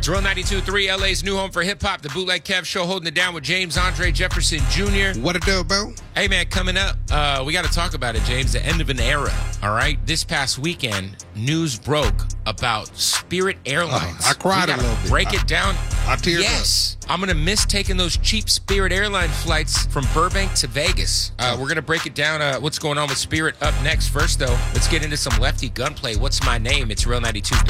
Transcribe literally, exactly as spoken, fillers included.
Drill ninety-two point three, L A's new home for hip-hop, the Bootleg Kev Show, holding it down with James Andre Jefferson Junior What it do, bro? Hey, man, coming up, uh, we got to talk about it, James, the end of an era, all right? This past weekend, news broke about Spirit Airlines. Uh, I cried we a little bit. break I, it down. I teared yes. up. I'm going to miss taking those cheap Spirit Airline flights from Burbank to Vegas. Uh, we're going to break it down, uh, what's going on with Spirit up next. First, though, let's get into some lefty gunplay. What's my name? It's Real ninety-two.